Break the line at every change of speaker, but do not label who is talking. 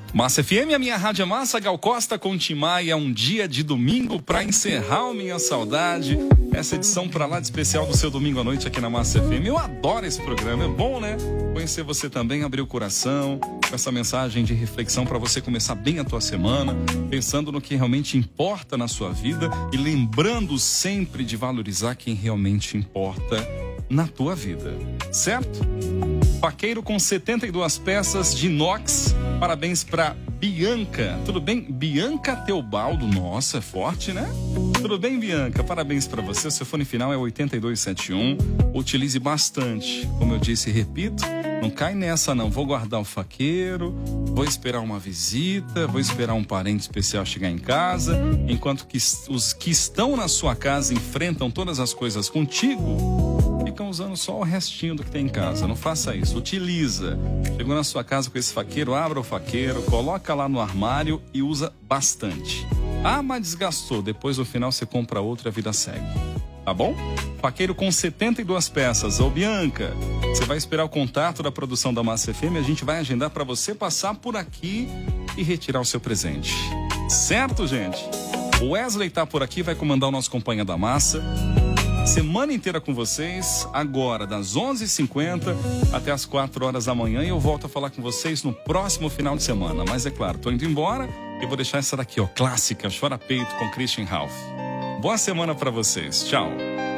Massa FM, a minha rádio é Massa. Gal Costa com Tim Maia, um dia de domingo para encerrar o Minha Saudade. Essa edição para lá de especial do seu domingo à noite aqui na Massa FM. Eu adoro esse programa, é bom, né? Conhecer você também, abrir o coração com essa mensagem de reflexão para você começar bem a tua semana, pensando no que realmente importa na sua vida e lembrando sempre de valorizar quem realmente importa na tua vida, certo? Faqueiro com 72 peças de inox. Parabéns para Bianca. Tudo bem? Bianca Teobaldo. Nossa, é forte, né? Tudo bem, Bianca? Parabéns para você. O seu fone final é 8271. Utilize bastante. Como eu disse e repito, não cai nessa não. Vou guardar o faqueiro, vou esperar uma visita, vou esperar um parente especial chegar em casa, enquanto que os que estão na sua casa enfrentam todas as coisas contigo, ficam usando só o restinho do que tem em casa. Não faça isso. Utiliza. Chegou na sua casa com esse faqueiro, abra o faqueiro, coloca lá no armário e usa bastante. Ah, mas desgastou. Depois no final você compra outro e a vida segue. Tá bom? Faqueiro com 72 peças. Ô Bianca, você vai esperar o contato da produção da Massa FM, a gente vai agendar para você passar por aqui e retirar o seu presente. Certo, gente? O Wesley tá por aqui, vai comandar o nosso Companhia da Massa. Semana inteira com vocês, agora das 11h50 até as 4 horas da manhã, e eu volto a falar com vocês no próximo final de semana. Mas é claro, tô indo embora e vou deixar essa daqui, ó, clássica, Chora Peito com Christian Ralph. Boa semana para vocês, tchau.